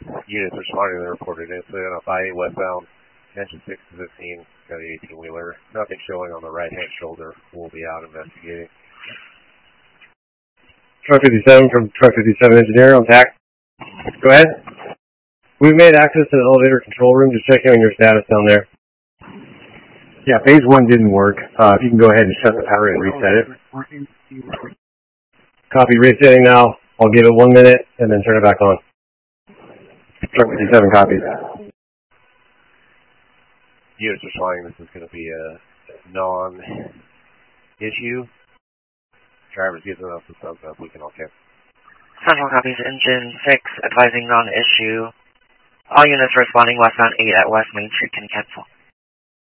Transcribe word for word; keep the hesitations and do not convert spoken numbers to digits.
Units responding to the reported incident off I eight westbound, engine six to fifteen, got an eighteen wheeler. Nothing showing on the right-hand shoulder. We'll be out investigating. Truck fifty-seven from Truck fifty-seven Engineer on tack. Go ahead. We've made access to the elevator control room. Just checking on your status down there. Yeah, phase one didn't work. Uh, if you can go ahead and shut the power and reset it. Copy, resetting now. I'll give it one minute and then turn it back on. Truck fifty-seven copies. Units responding, this is going to be a non-issue. Drivers giving us the thumbs up, we can all cancel. Central copies, engine six, advising non-issue. All units responding westbound eight at West Main Street can cancel.